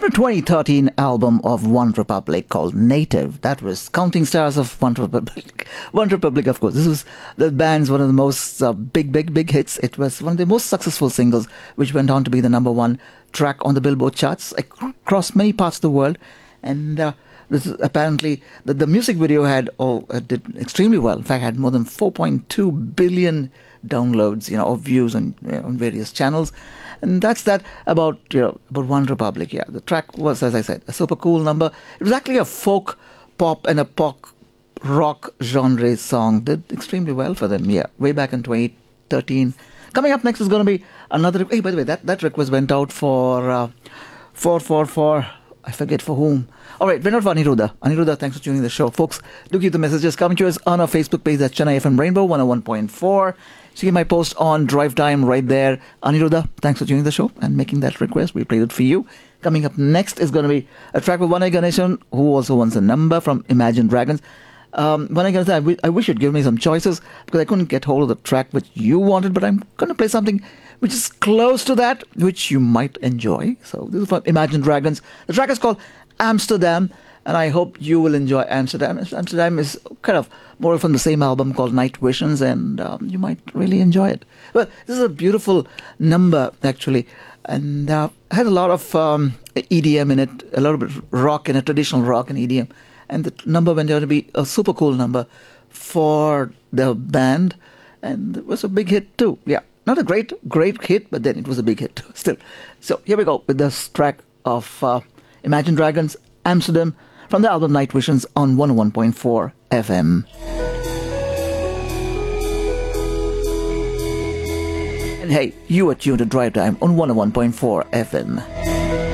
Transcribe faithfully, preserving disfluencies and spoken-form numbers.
the twenty thirteen album of One Republic called Native. That was Counting Stars of One Republic. One Republic, of course. This was the band's one of the most uh, big, big, big hits. It was one of the most successful singles, which went on to be the number one track on the Billboard charts across many parts of the world. And uh, this is apparently the, the music video had oh, uh, did extremely well. In fact, had more than four point two billion downloads, you know, of views on, you know, on various channels. And that's that about, you know, about One Republic. Yeah, the track was, as I said, a super cool number. It was actually a folk, pop, and a pop rock genre song. Did extremely well for them. Yeah, way back in twenty thirteen. Coming up next is going to be another. Hey, by the way, that, that request went out for uh, for for for I forget for whom. All right, went out for Aniruddha. Aniruddha, thanks for tuning in the show, folks. Do keep the messages coming to us on our Facebook page. That's Chennai F M Rainbow one oh one point four. See my post on Drive Time right there. Aniruddha, thanks for tuning the show and making that request. We played it for you. Coming up next is going to be a track with Vanai Ganeshan, who also wants a number from Imagine Dragons. Um, Vanai Ganeshan, I, w- I wish you'd give me some choices because I couldn't get hold of the track which you wanted, but I'm going to play something which is close to that, which you might enjoy. So this is from Imagine Dragons. The track is called Amsterdam, and I hope you will enjoy Amsterdam. Amsterdam is kind of more from the same album called Night Visions, and um, you might really enjoy it. Well, this is a beautiful number, actually, and uh, had a lot of um, E D M in it, a lot of rock in it, traditional rock and E D M. And the number went out to be a super cool number for the band, and it was a big hit too. Yeah, not a great, great hit, but then it was a big hit still. So here we go with this track of uh, Imagine Dragons, Amsterdam, from the album Night Visions on one oh one point four F M. And hey, you are tuned to Drive Time on one oh one point four F M.